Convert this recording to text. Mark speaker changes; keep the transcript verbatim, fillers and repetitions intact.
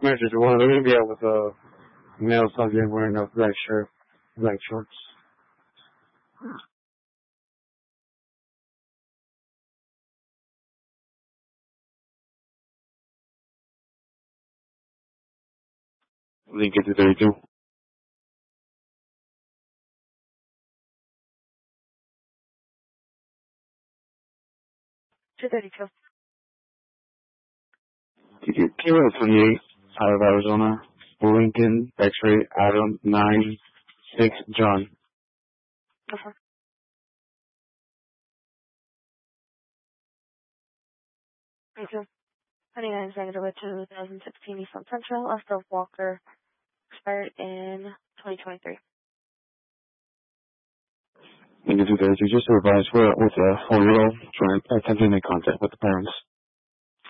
Speaker 1: Measures one. They're gonna be out with a male subject wearing a black shirt, black shorts. Link it to thirty-two.
Speaker 2: two thirty-two.
Speaker 1: Kilo twenty-eight out of Arizona. Lincoln, X-ray, Adam, nine, six, John.
Speaker 2: Uh-huh. Thank you. twenty-nine negative two thousand sixteen Eastern Central, after Walker, expired in twenty twenty-three.
Speaker 1: Link it to thirty-two. Just to advise, we're with a four-year-old trying attempting to make contact with the parents.